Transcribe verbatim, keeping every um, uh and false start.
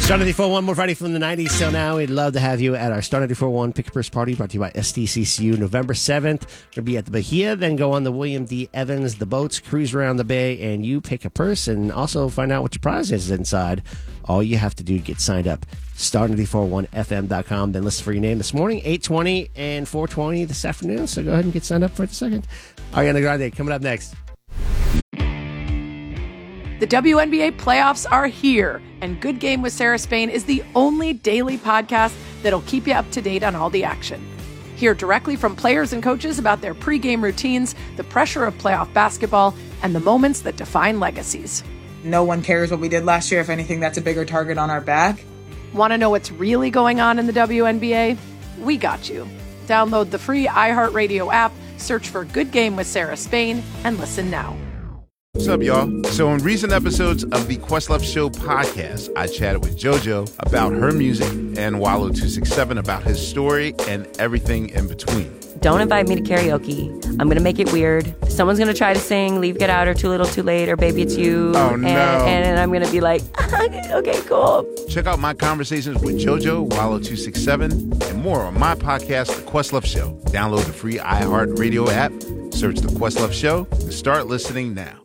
Star ninety-four point one, more Friday from the nineties till now. We'd love to have you at our Star ninety-four point one Pick a Purse Party brought to you by S D C C U November seventh. We're going to be at the Bahia, then go on the William D. Evans, the boats, cruise around the bay, and you pick a purse and also find out what your prize is inside. All you have to do to get signed up, star nine four one f m dot com. Then listen for your name this morning, eight twenty and four twenty this afternoon. So go ahead and get signed up for it a second. Ariana Grande coming up next. The W N B A playoffs are here, and Good Game with Sarah Spain is the only daily podcast that'll keep you up to date on all the action. Hear directly from players and coaches about their pregame routines, the pressure of playoff basketball, and the moments that define legacies. No one cares what we did last year. If anything, that's a bigger target on our back. Want to know what's really going on in the W N B A? We got you. Download the free iHeartRadio app, search for Good Game with Sarah Spain, and listen now. What's up, y'all? So in recent episodes of the Questlove Show podcast, I chatted with JoJo about her music and Wallow two sixty-seven about his story and everything in between. Don't invite me to karaoke. I'm going to make it weird. Someone's going to try to sing Leave, Get Out, or Too Little, Too Late, or Baby It's You. Oh, no. And, and I'm going to be like, okay, cool. Check out my conversations with JoJo, Wallow two sixty-seven, and more on my podcast, The Questlove Show. Download the free iHeartRadio app, search The Questlove Show, and start listening now.